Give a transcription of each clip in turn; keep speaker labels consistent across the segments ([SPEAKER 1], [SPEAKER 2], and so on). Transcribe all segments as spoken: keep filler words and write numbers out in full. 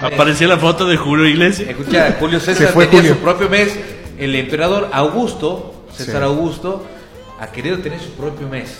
[SPEAKER 1] mes.
[SPEAKER 2] Apareció la foto de Julio Iglesias.
[SPEAKER 1] Escucha, Julio César
[SPEAKER 3] Se fue
[SPEAKER 1] tenía
[SPEAKER 3] Julio.
[SPEAKER 1] su propio mes. El emperador Augusto, César
[SPEAKER 3] Sí.
[SPEAKER 1] Augusto, ha querido tener su propio mes.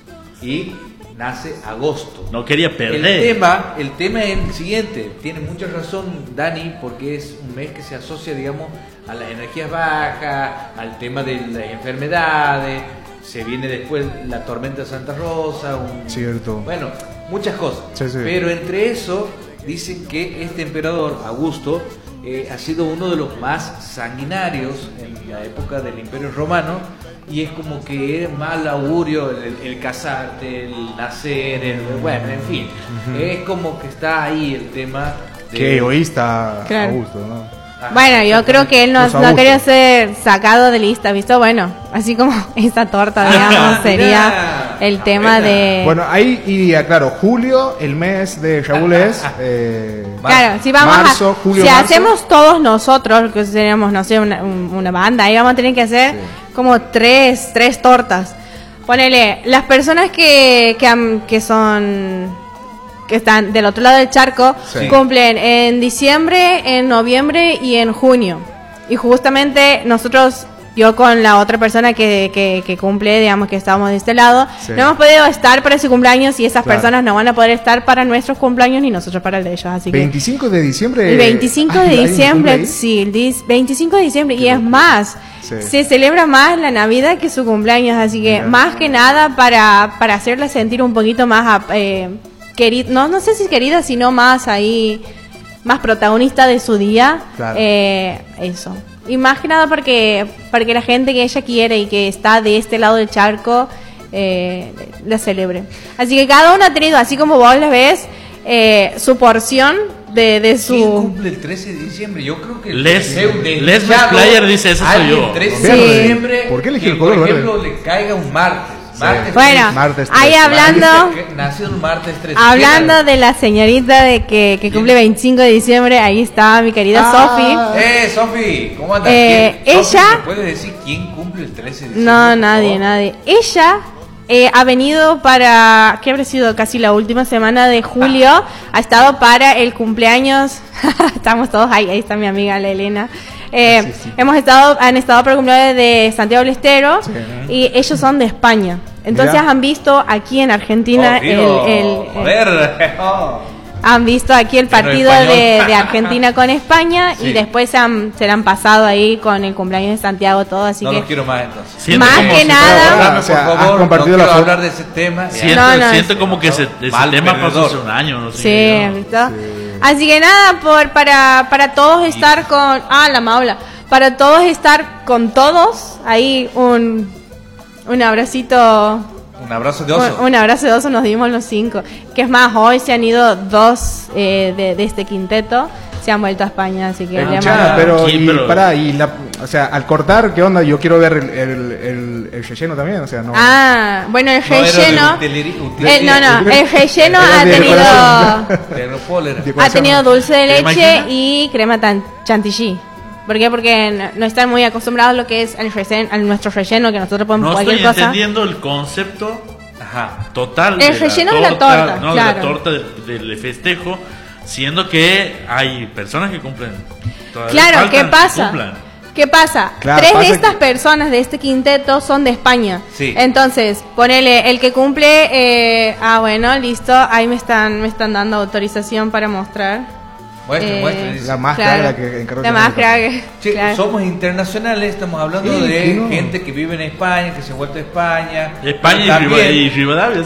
[SPEAKER 1] Y nace agosto.
[SPEAKER 2] No quería perder.
[SPEAKER 1] El tema, el tema es el siguiente. Tiene mucha razón Dani, porque es un mes que se asocia, digamos, a las energías bajas, al tema de las enfermedades. Se viene después la tormenta de Santa Rosa. Un,
[SPEAKER 3] Cierto.
[SPEAKER 1] Bueno, muchas cosas.
[SPEAKER 3] Sí, sí.
[SPEAKER 1] Pero entre eso, dicen que este emperador, Augusto, eh, ha sido uno de los más sanguinarios en la época del Imperio Romano. Y es como que es mal augurio el, el casarte, el nacer, el, bueno, en fin. Uh-huh. Es como que está ahí el tema de...
[SPEAKER 3] Qué egoísta,
[SPEAKER 4] claro.
[SPEAKER 3] Augusto, ¿no?
[SPEAKER 1] Ajá.
[SPEAKER 4] Bueno, yo creo que él no,
[SPEAKER 3] Pues
[SPEAKER 4] no
[SPEAKER 3] Augusto.
[SPEAKER 4] quería ser sacado de lista, ¿visto? Bueno, así como esa torta, digamos, sería el tema de...
[SPEAKER 3] Bueno, ahí iría, claro, julio, el mes de Shaul es... Eh,
[SPEAKER 4] Claro, si vamos
[SPEAKER 3] marzo,
[SPEAKER 4] a,
[SPEAKER 3] julio,
[SPEAKER 4] si
[SPEAKER 3] marzo.
[SPEAKER 4] hacemos todos nosotros, que seríamos, no sé, una, una banda, ahí vamos a tener que hacer
[SPEAKER 3] Sí.
[SPEAKER 4] como tres, tres tortas. Ponele, las personas que, que, han- que son, que están del otro lado del charco,
[SPEAKER 3] Sí.
[SPEAKER 4] cumplen en diciembre, en noviembre y en junio. Y justamente nosotros, yo con la otra persona que, que, que cumple, digamos que estábamos de este lado,
[SPEAKER 3] Sí.
[SPEAKER 4] no hemos podido estar para ese cumpleaños y esas
[SPEAKER 3] Claro.
[SPEAKER 4] personas no van a poder estar para nuestros cumpleaños ni nosotros para el de ellos. Así que
[SPEAKER 3] veinticinco de diciembre.
[SPEAKER 4] el veinticinco de
[SPEAKER 3] ¿hay un
[SPEAKER 4] diciembre,
[SPEAKER 3] cumple ahí?
[SPEAKER 4] sí, el dis- veinticinco de diciembre, y es más,
[SPEAKER 3] Sí.
[SPEAKER 4] se celebra más la Navidad que su cumpleaños, así que
[SPEAKER 3] Mira.
[SPEAKER 4] más que nada para, para hacerla sentir un poquito más eh, querida, no, no sé si querida, sino más ahí, más protagonista de su día,
[SPEAKER 3] Claro.
[SPEAKER 4] eh, eso. Y más que nada porque, porque la gente que ella quiere y que está de este lado del charco eh, la celebre. Así que cada uno ha tenido, así como vos la ves, eh, su porción de, de
[SPEAKER 1] ¿Quién
[SPEAKER 4] su...
[SPEAKER 1] cumple el trece de diciembre? Yo creo que...
[SPEAKER 2] Les-
[SPEAKER 1] sea un
[SPEAKER 2] Les
[SPEAKER 1] desdichado,
[SPEAKER 2] Player dice, eso soy
[SPEAKER 1] alguien
[SPEAKER 2] yo.
[SPEAKER 1] trece
[SPEAKER 3] Sí.
[SPEAKER 1] de diciembre,
[SPEAKER 3] ¿Por qué eligió
[SPEAKER 1] que,
[SPEAKER 3] el color
[SPEAKER 1] por
[SPEAKER 3] verde?
[SPEAKER 1] ejemplo, le caiga un martes.
[SPEAKER 3] Sí.
[SPEAKER 1] Martes
[SPEAKER 4] Bueno,
[SPEAKER 3] Martes
[SPEAKER 4] ahí
[SPEAKER 3] trece.
[SPEAKER 4] hablando...
[SPEAKER 1] Que nació un martes trece.
[SPEAKER 4] Hablando de la señorita de que, que cumple veinticinco de diciembre, ahí está mi querida
[SPEAKER 3] Ah.
[SPEAKER 4] Sofi.
[SPEAKER 1] Eh, Sofi, ¿cómo andas?
[SPEAKER 4] Eh,
[SPEAKER 1] ¿Quién- Sofi,
[SPEAKER 4] ella-
[SPEAKER 1] ¿me puedes decir quién cumple el trece de diciembre?
[SPEAKER 4] No,
[SPEAKER 1] por
[SPEAKER 4] nadie,
[SPEAKER 1] favor?
[SPEAKER 4] nadie. Ella eh, ha venido para, ¿qué habrá sido? Casi la última semana de julio. Ha estado para el cumpleaños. Estamos todos ahí, ahí está mi amiga la Elena. Eh,
[SPEAKER 3] Sí, sí.
[SPEAKER 4] Hemos estado, han estado para el cumpleaños de Santiago del Estero
[SPEAKER 3] Sí.
[SPEAKER 4] y ellos son de España. Entonces
[SPEAKER 3] Mirá.
[SPEAKER 4] han visto aquí en Argentina
[SPEAKER 1] Oh, tío,
[SPEAKER 4] el, el-
[SPEAKER 1] a ver. oh.
[SPEAKER 4] han visto aquí el
[SPEAKER 1] Pero
[SPEAKER 4] partido
[SPEAKER 1] español.
[SPEAKER 4] de, de Argentina con España
[SPEAKER 1] Sí.
[SPEAKER 4] y después se, han, se la han pasado ahí con el cumpleaños de Santiago todo, así
[SPEAKER 1] No
[SPEAKER 4] que
[SPEAKER 1] los quiero más entonces.
[SPEAKER 2] Siento
[SPEAKER 4] Más
[SPEAKER 2] como
[SPEAKER 4] que
[SPEAKER 2] si
[SPEAKER 4] nada-
[SPEAKER 2] fuera-
[SPEAKER 3] Ahora,
[SPEAKER 1] Dame,
[SPEAKER 3] o sea,
[SPEAKER 1] por
[SPEAKER 3] has
[SPEAKER 1] favor,
[SPEAKER 3] compartido
[SPEAKER 1] no
[SPEAKER 3] la
[SPEAKER 1] quiero
[SPEAKER 3] foto.
[SPEAKER 1] hablar de ese tema.
[SPEAKER 2] Siento,
[SPEAKER 4] No, no,
[SPEAKER 2] siento
[SPEAKER 4] es-
[SPEAKER 2] como que ese, ese
[SPEAKER 1] Mal
[SPEAKER 2] tema pasó
[SPEAKER 1] perdedor.
[SPEAKER 2] hace un año, no sé.
[SPEAKER 4] sí,
[SPEAKER 2] yo.
[SPEAKER 4] ¿visto? Así que nada, por, para, para todos estar con... Ah, la maula. Para todos estar con todos, ahí un, un abracito...
[SPEAKER 1] Un abrazo de oso.
[SPEAKER 4] Un, un abrazo de oso nos dimos los cinco. Que es más, hoy se han ido dos eh, de, de este quinteto, se han vuelto a España, así que... le
[SPEAKER 3] Escuchá,
[SPEAKER 4] mando-
[SPEAKER 3] pero,
[SPEAKER 2] ¿Quién,
[SPEAKER 3] y,
[SPEAKER 2] pero?
[SPEAKER 3] pará, y la, o sea, al cortar, ¿qué onda? Yo quiero ver el, el, el, el relleno también, o sea, no.
[SPEAKER 4] Ah, bueno, el
[SPEAKER 1] No era de
[SPEAKER 4] relleno...
[SPEAKER 1] utileri- utilería.
[SPEAKER 4] Eh, no, no, el relleno
[SPEAKER 3] Era
[SPEAKER 4] ha
[SPEAKER 3] de
[SPEAKER 4] tenido...
[SPEAKER 3] decoración.
[SPEAKER 1] De Aeropolera.
[SPEAKER 3] De-
[SPEAKER 4] Ha tenido dulce de
[SPEAKER 2] ¿Te
[SPEAKER 4] leche
[SPEAKER 2] imaginas?
[SPEAKER 4] y crema tan chantilly. ¿Por qué? Porque n- no están muy acostumbrados a lo que es el relleno, a nuestro relleno, que nosotros ponemos
[SPEAKER 2] No
[SPEAKER 4] cualquier
[SPEAKER 2] estoy
[SPEAKER 4] cosa.
[SPEAKER 2] entendiendo el concepto
[SPEAKER 1] Ajá.
[SPEAKER 2] total
[SPEAKER 4] El relleno de la torta,
[SPEAKER 2] no,
[SPEAKER 4] claro.
[SPEAKER 2] de la torta del, del festejo, siendo que hay personas que cumplen. todavía
[SPEAKER 4] Claro,
[SPEAKER 2] faltan
[SPEAKER 4] ¿qué
[SPEAKER 2] que
[SPEAKER 4] pasa?
[SPEAKER 2] cumplan.
[SPEAKER 4] ¿Qué pasa?
[SPEAKER 3] Claro,
[SPEAKER 4] Tres
[SPEAKER 3] pasa
[SPEAKER 4] de estas
[SPEAKER 3] que-
[SPEAKER 4] personas de este quinteto son de España.
[SPEAKER 1] Sí.
[SPEAKER 4] Entonces, ponele el que cumple, eh, ah bueno, listo, ahí me están me están dando autorización para mostrar.
[SPEAKER 1] Muestra,
[SPEAKER 4] Eh,
[SPEAKER 1] muestra. dice.
[SPEAKER 3] La máscara
[SPEAKER 4] Claro.
[SPEAKER 3] la que encargó
[SPEAKER 4] La
[SPEAKER 3] el
[SPEAKER 4] máscara que-
[SPEAKER 1] Che,
[SPEAKER 4] claro.
[SPEAKER 1] somos internacionales, estamos hablando
[SPEAKER 3] Sí,
[SPEAKER 1] de
[SPEAKER 3] sí, no.
[SPEAKER 1] gente que vive en España, que se ha vuelto a España.
[SPEAKER 2] España y,
[SPEAKER 1] Pero
[SPEAKER 2] Riva-
[SPEAKER 1] también-
[SPEAKER 2] y Rivadavia,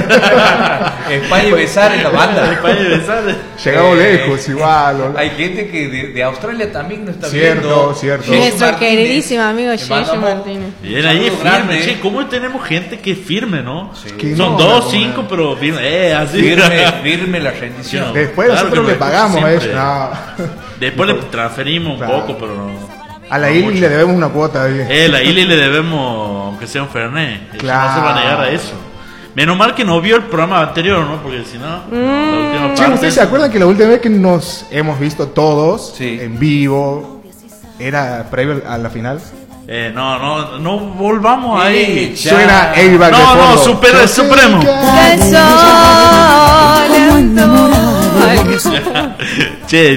[SPEAKER 2] ¿será?
[SPEAKER 1] España y Besar en la banda.
[SPEAKER 2] España y Besar.
[SPEAKER 3] Llegamos
[SPEAKER 1] Eh,
[SPEAKER 3] lejos, igual. ¿o no?
[SPEAKER 1] Hay gente que de, de Australia también nos está
[SPEAKER 3] Cierto,
[SPEAKER 1] viendo.
[SPEAKER 3] cierto.
[SPEAKER 1] Jesús
[SPEAKER 4] Nuestro
[SPEAKER 1] Martínez.
[SPEAKER 4] queridísimo amigo
[SPEAKER 1] Le
[SPEAKER 4] Jesús
[SPEAKER 1] mandamos
[SPEAKER 4] Martínez.
[SPEAKER 2] Bien ahí,
[SPEAKER 1] saludo
[SPEAKER 2] firme.
[SPEAKER 1] grande.
[SPEAKER 2] Che, ¿cómo tenemos gente que es firme, no?
[SPEAKER 3] Que
[SPEAKER 2] Son
[SPEAKER 3] no,
[SPEAKER 2] dos,
[SPEAKER 3] no,
[SPEAKER 2] cinco,
[SPEAKER 3] no.
[SPEAKER 2] pero firme. Eh, así.
[SPEAKER 1] Firme, firme la rendición.
[SPEAKER 3] Después
[SPEAKER 2] Claro
[SPEAKER 3] nosotros
[SPEAKER 2] que
[SPEAKER 3] le
[SPEAKER 2] me-
[SPEAKER 3] pagamos a
[SPEAKER 2] siempre.
[SPEAKER 3] ellos. No.
[SPEAKER 2] Después le transferimos un
[SPEAKER 3] Claro.
[SPEAKER 2] poco, pero no.
[SPEAKER 3] A la Ili le debemos una cuota ahí.
[SPEAKER 2] Eh, la Ili le debemos, aunque sea un Fernet. Eso
[SPEAKER 3] Claro.
[SPEAKER 2] no se va a negar a eso. Menos mal que no vio el programa anterior, ¿no? Porque si no, la última
[SPEAKER 3] Che,
[SPEAKER 2] parte-
[SPEAKER 3] ¿ustedes se acuerdan que la última vez que nos hemos visto todos
[SPEAKER 1] Sí.
[SPEAKER 3] en vivo era previo a la final?
[SPEAKER 2] Eh, no, no, no volvamos
[SPEAKER 1] Eh,
[SPEAKER 2] ahí.
[SPEAKER 1] Ya.
[SPEAKER 3] Suena Airbag de
[SPEAKER 2] No, no,
[SPEAKER 3] fondo.
[SPEAKER 2] super-
[SPEAKER 3] Yo sé
[SPEAKER 2] supremo.
[SPEAKER 3] que-
[SPEAKER 4] El sol, el sol.
[SPEAKER 2] Che,